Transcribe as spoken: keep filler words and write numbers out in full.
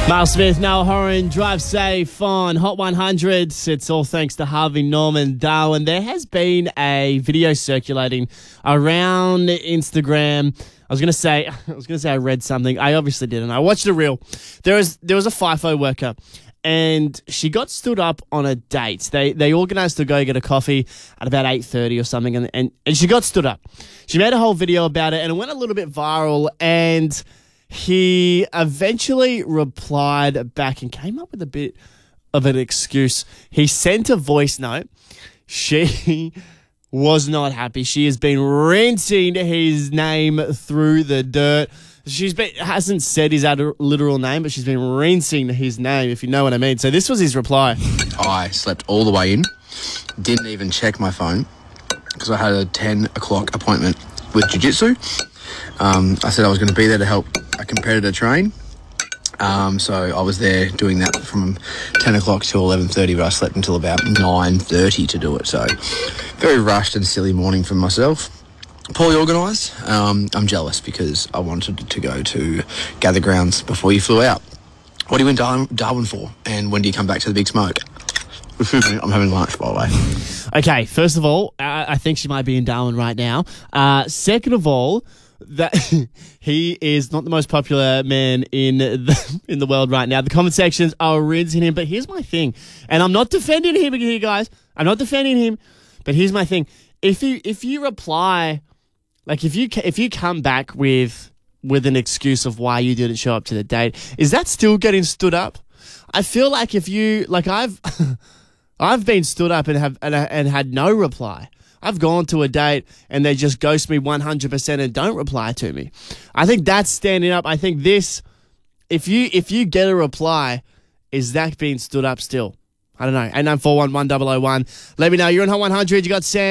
Miles Smith, Noah Horan, drive safe on Hot one hundred. It's all thanks to Harvey Norman Darwin. There has been a video circulating around Instagram. I was gonna say, I was gonna say I read something. I obviously didn't. I watched a reel. There was there was a FIFO worker, and she got stood up on a date. They they organised to go get a coffee at about eight thirty or something, and, and and she got stood up. She made a whole video about it, and it went a little bit viral. And he eventually replied back and came up with a bit of an excuse. He sent a voice note. She was not happy. She has been rinsing his name through the dirt. She's been, hasn't said his other literal name, but she's been rinsing his name, if you know what I mean. So this was his reply. I slept all the way in, didn't even check my phone because I had a ten o'clock appointment with jiu-jitsu. Um, I said I was going to be there to help a competitor train. Um, so I was there doing that from ten o'clock till eleven thirty, but I slept until about nine thirty to do it. So very rushed and silly morning for myself. Poorly organised. Um, I'm jealous because I wanted to go to Gather Grounds before you flew out. What do you went to Darwin for? And when do you come back to the Big Smoke? Excuse me, I'm having lunch, by the way. Okay, first of all, uh, I think she might be in Darwin right now. Uh, second of all, that he is not the most popular man in the in the world right now. The comment sections are rinsing him, but here's my thing, and I'm not defending him here, guys. I'm not defending him, but here's my thing: if you if you reply, like if you if you come back with with an excuse of why you didn't show up to the date, is that still getting stood up? I feel like if you like I've I've been stood up and have and, and had no reply. I've gone to a date and they just ghost me one hundred percent and don't reply to me. I think that's standing up. I think this, if you if you get a reply, is that being stood up still? I don't know. eight nine four one one zero zero one. Let me know. You're on Hot one hundred. You got Sam.